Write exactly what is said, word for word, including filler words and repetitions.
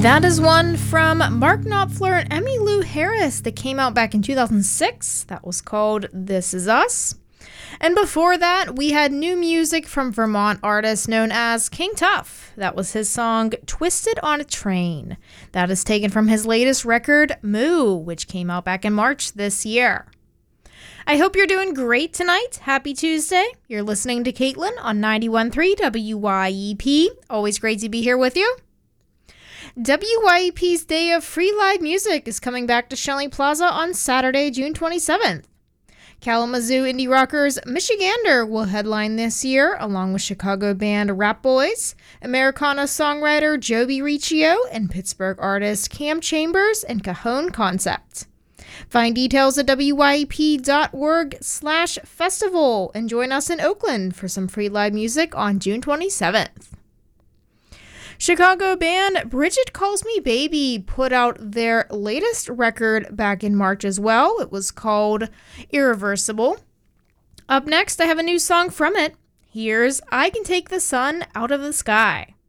That is one from Mark Knopfler and Emmylou Harris that came out back in two thousand six. That was called This Is Us. And before that, we had new music from Vermont artist known as King Tuff. That was his song Twisted on a Train. That is taken from his latest record, Moo, which came out back in March this year. I hope you're doing great tonight. Happy Tuesday. You're listening to Caitlin on ninety-one point three W Y E P. Always great to be here with you. W Y E P's Day of Free Live Music is coming back to Schenley Plaza on Saturday, June twenty-seventh. Kalamazoo indie rockers Michigander will headline this year, along with Chicago band Rap Boys, Americana songwriter Joby Riccio, and Pittsburgh artist Cam Chambers and Cajon Concept. Find details at W Y E P dot org slash festival and join us in Oakland for some free live music on June twenty-seventh. Chicago band Bridget Calls Me Baby put out their latest record back in March as well. It was called Irreversible. Up next, I have a new song from it. Here's I Can Take the Sun Out of the Sky.